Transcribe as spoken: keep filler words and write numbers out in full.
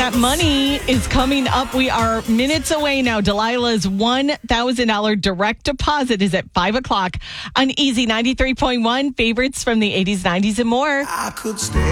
that money is coming up. We are minutes away now. Delilah's one thousand dollars direct deposit is at five o'clock on Easy ninety-three point one. Favorites from the eighties, nineties, and more. I could stay